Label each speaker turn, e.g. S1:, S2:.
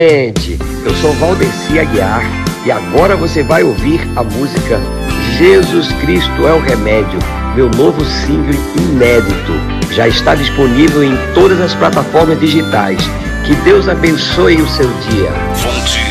S1: Gente, eu sou Valdeci Aguiar e agora você vai ouvir a música Jesus Cristo é o Remédio, meu novo single inédito. Já está disponível em todas as plataformas digitais. Que Deus abençoe o seu dia.
S2: Fonte